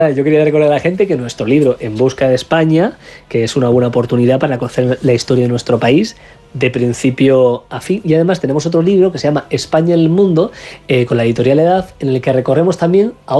Yo quería recordar a la gente que nuestro libro En busca de España, que es una buena oportunidad para conocer la historia de nuestro país de principio a fin. Y además tenemos otro libro que se llama España en el mundo, con la editorial Edad, en el que recorremos también a